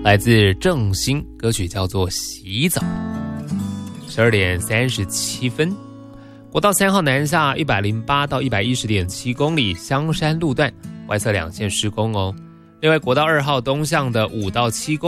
来自郑兴，歌曲叫做《洗澡》。12点37分，国道3号南下108到110.7公里，香山路段外侧2线施工哦。另外，国道2号东向的5到7公里